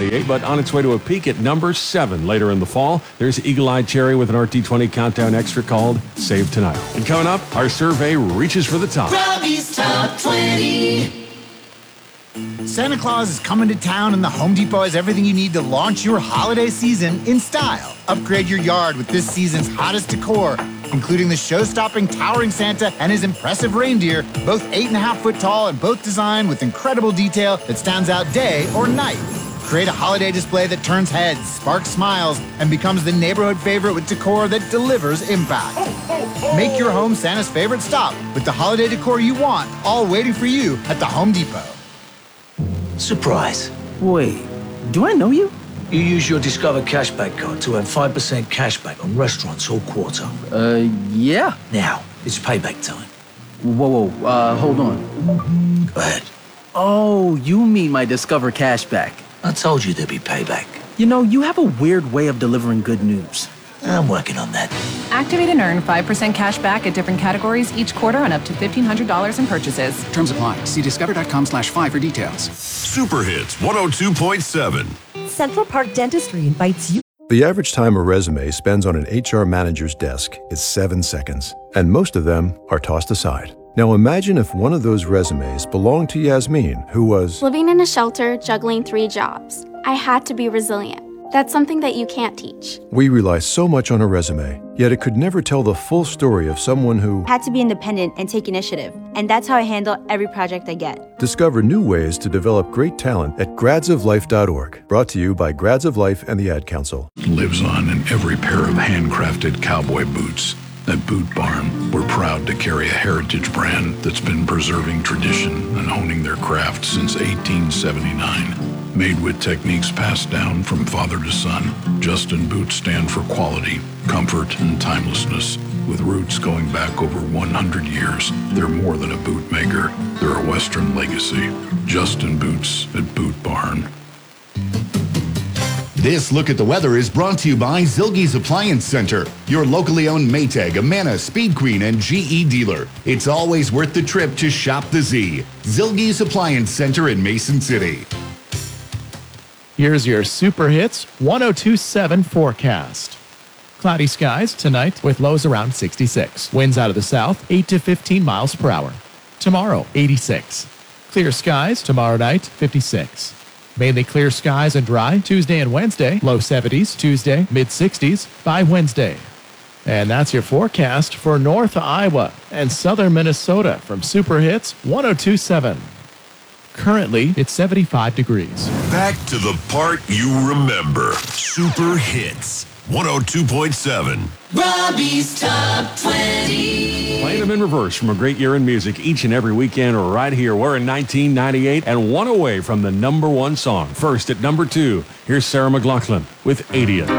1998, but on its way to a peak at number 7 later in the fall. There's Eagle Eye Cherry with an RT20 countdown extra called Save Tonight. And coming up, our survey reaches for the top. Robbie's Top 20. Santa Claus is coming to town, and the Home Depot has everything you need to launch your holiday season in style. Upgrade your yard with this season's hottest decor, including the show-stopping towering Santa and his impressive reindeer, both 8.5 foot tall and both designed with incredible detail that stands out day or night. Create a holiday display that turns heads, sparks smiles, and becomes the neighborhood favorite with decor that delivers impact. Make your home Santa's favorite stop with the holiday decor you want, all waiting for you at the Home Depot. Surprise. Wait, do I know you? You use your Discover cashback card to earn 5% cashback on restaurants all quarter. Yeah. Now, it's payback time. Whoa, hold on. Go ahead. Oh, you mean my Discover cashback. I told you there'd be payback. You know, you have a weird way of delivering good news. I'm working on that. Activate and earn 5% cash back at different categories each quarter on up to $1,500 in purchases. Terms apply. See discover.com/5 for details. Super Hits 102.7. Central Park Dentistry invites you. The average time a resume spends on an HR manager's desk is 7 seconds, and most of them are tossed aside. Now imagine if one of those resumes belonged to Yasmin, who was living in a shelter, juggling 3 jobs. I had to be resilient. That's something that you can't teach. We rely so much on a resume, yet it could never tell the full story of someone who had to be independent and take initiative. And that's how I handle every project I get. Discover new ways to develop great talent at gradsoflife.org. Brought to you by Grads of Life and the Ad Council. Lives on in every pair of handcrafted cowboy boots. At Boot Barn, we're proud to carry a heritage brand that's been preserving tradition and honing their craft since 1879. Made with techniques passed down from father to son, Justin boots stand for quality, comfort, and timelessness. With roots going back over 100 years, they're more than a boot maker. They're a Western legacy. Justin Boots at Boot Barn. This look at the weather is brought to you by Zilge's Appliance Center, your locally owned Maytag, Amana, Speed Queen, and GE dealer. It's always worth the trip to shop the Z. Zilge's Appliance Center in Mason City. Here's your Super Hits 102.7 forecast. Cloudy skies tonight with lows around 66. Winds out of the south 8 to 15 miles per hour. Tomorrow, 86. Clear skies tomorrow night, 56. Mainly clear skies and dry Tuesday and Wednesday. Low 70s Tuesday, mid 60s by Wednesday. And that's your forecast for North Iowa and Southern Minnesota from Super Hits 102.7. Currently, it's 75 degrees. Back to the part you remember. Super Hits 102.7. Robbie's Top 20. Playing them in reverse from a great year in music each and every weekend right here. We're in 1998 and one away from the #1 song. First at number 2, here's Sarah McLachlan with 80th.